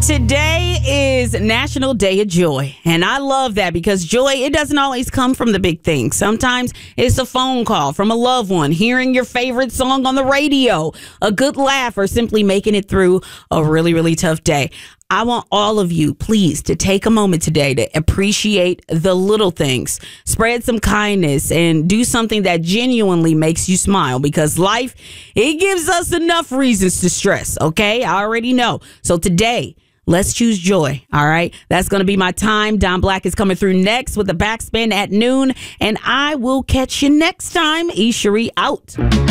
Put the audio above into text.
Today is National Day of Joy, and I love that because joy, it doesn't always come from the big things. Sometimes it's a phone call from a loved one, hearing your favorite song on the radio, a good laugh, or simply making it through a really, really tough day. I want all of you, please, to take a moment today to appreciate the little things. Spread some kindness and do something that genuinely makes you smile because life, it gives us enough reasons to stress, okay? I already know. So today, let's choose joy, all right? That's going to be my time. Don Black is coming through next with the backspin at noon, and I will catch you next time. E. Cherie out.